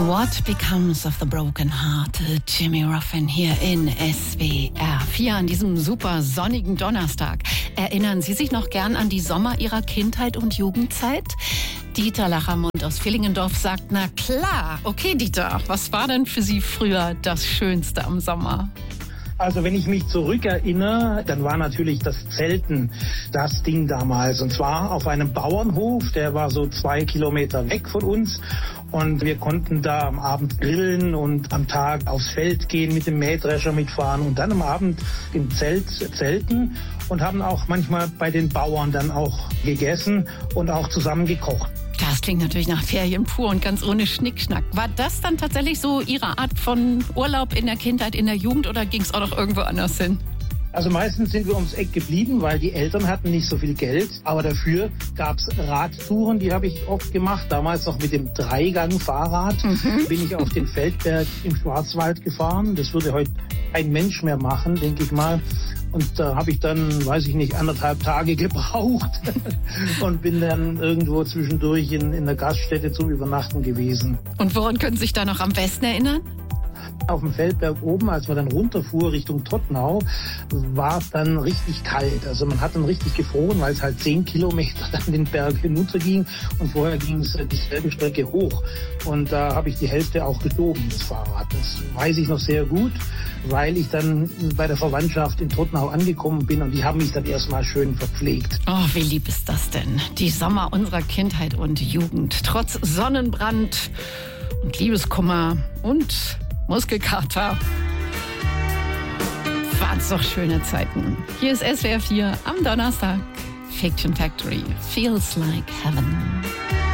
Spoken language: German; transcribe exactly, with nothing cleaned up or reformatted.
What Becomes of the Broken Hearted? Jimmy Ruffin hier in S W R vier an diesem super sonnigen Donnerstag. Erinnern Sie sich noch gern an die Sommer Ihrer Kindheit und Jugendzeit? Dieter Lachermund aus Villingendorf sagt, na klar. Okay, Dieter, was war denn für Sie früher das Schönste am Sommer? Also wenn ich mich zurückerinnere, dann war natürlich das Zelten das Ding damals. Und zwar auf einem Bauernhof, der war so zwei Kilometer weg von uns. Und wir konnten da am Abend grillen und am Tag aufs Feld gehen, mit dem Mähdrescher mitfahren und dann am Abend im Zelt zelten und haben auch manchmal bei den Bauern dann auch gegessen und auch zusammen gekocht. Das klingt natürlich nach Ferien pur und ganz ohne Schnickschnack. War das dann tatsächlich so Ihre Art von Urlaub in der Kindheit, in der Jugend oder ging es auch noch irgendwo anders hin? Also meistens sind wir ums Eck geblieben, weil die Eltern hatten nicht so viel Geld. Aber dafür gab es Radtouren, die habe ich oft gemacht. Damals noch mit dem Dreigang-Fahrrad mhm. bin ich auf den Feldberg im Schwarzwald gefahren. Das würde heute kein Mensch mehr machen, denke ich mal. Und da habe ich dann, weiß ich nicht, anderthalb Tage gebraucht und bin dann irgendwo zwischendurch in, in der Gaststätte zum Übernachten gewesen. Und woran können Sie sich da noch am besten erinnern? Auf dem Feldberg oben, als man dann runterfuhr Richtung Tottenau, war es dann richtig kalt. Also man hat dann richtig gefroren, weil es halt zehn Kilometer dann den Berg hinunterging und vorher ging es dieselbe Strecke hoch. Und da habe ich die Hälfte auch geschoben, das Fahrrad. Das weiß ich noch sehr gut, weil ich dann bei der Verwandtschaft in Tottenau angekommen bin und die haben mich dann erstmal schön verpflegt. Oh, wie lieb ist das denn? Die Sommer unserer Kindheit und Jugend. Trotz Sonnenbrand und Liebeskummer und Muskelkater. Waren's doch schöne Zeiten. Hier ist S W R vier am Donnerstag. Fiction Factory. Feels like heaven.